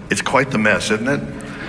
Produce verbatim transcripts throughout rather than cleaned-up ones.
It's quite the mess, isn't it?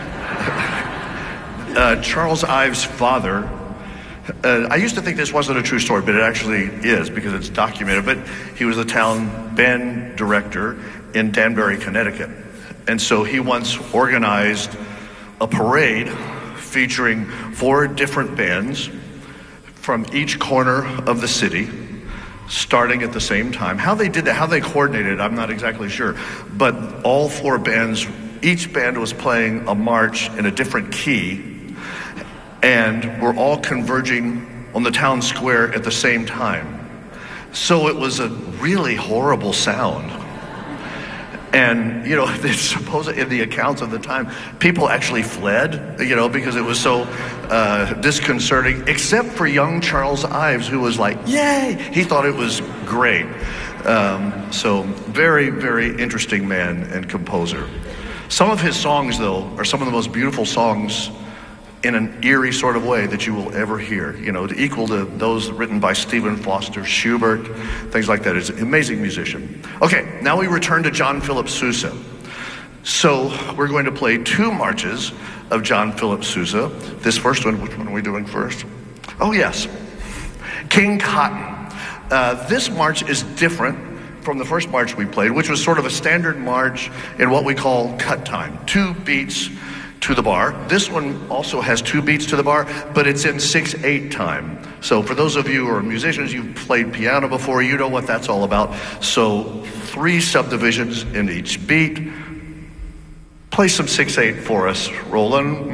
uh, Charles Ives' father, uh, I used to think this wasn't a true story, but it actually is because it's documented, but he was a town band director in Danbury, Connecticut. And so he once organized a parade featuring four different bands from each corner of the city, starting at the same time. How they did that, how they coordinated, I'm not exactly sure. But all four bands, each band was playing a march in a different key, and we're all converging on the town square at the same time. So it was a really horrible sound. And, you know, it's supposed in the accounts of the time, people actually fled, you know, because it was so uh, disconcerting, except for young Charles Ives, who was like, yay! He thought it was great. Um, so very, very interesting man and composer. Some of his songs, though, are some of the most beautiful songs in an eerie sort of way that you will ever hear, you know, to equal to those written by Stephen Foster, Schubert, things like that. He's an amazing musician. Okay, now we return to John Philip Sousa. So we're going to play two marches of John Philip Sousa. This first one, which one are we doing first? Oh, yes, King Cotton. Uh, this march is different from the first march we played, which was sort of a standard march in what we call cut time, two beats to the bar. This one also has two beats to the bar, but it's in six eight time. So for those of you who are musicians, you've played piano before, you know what that's all about. So three subdivisions in each beat. Play some six eight for us, Roland.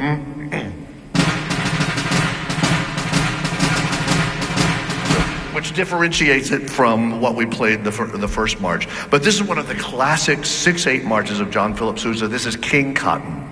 Which differentiates it from what we played the, fir- the first march. But this is one of the classic six eight marches of John Philip Sousa. This is King Cotton.